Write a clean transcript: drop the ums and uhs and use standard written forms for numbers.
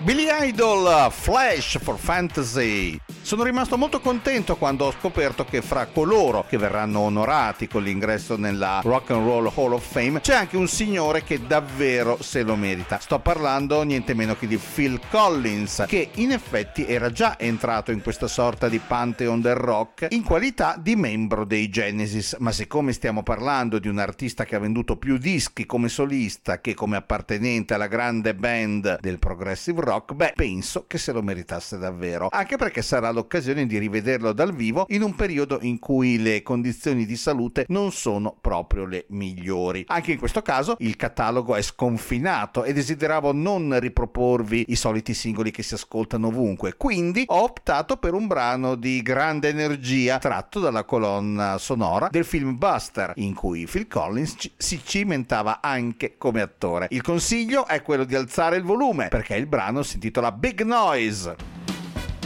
Billy Idol, Flash for Fantasy. Sono rimasto molto contento quando ho scoperto che fra coloro che verranno onorati con l'ingresso nella Rock and Roll Hall of Fame c'è anche un signore che davvero se lo merita. Sto parlando niente meno che di Phil Collins, che in effetti era già entrato in questa sorta di Pantheon del rock in qualità di membro dei Genesis, ma siccome stiamo parlando di un artista che ha venduto più dischi come solista che come appartenente alla grande band del progressive rock, penso che se lo meritasse davvero, anche perché sarà l'occasione di rivederlo dal vivo in un periodo in cui le condizioni di salute non sono proprio le migliori. Anche in questo caso il catalogo è sconfinato e desideravo non riproporvi i soliti singoli che si ascoltano ovunque, quindi ho optato per un brano di grande energia tratto dalla colonna sonora del film Buster, in cui Phil Collins si cimentava anche come attore. Il consiglio è quello di alzare il volume perché il brano si intitola Big Noise.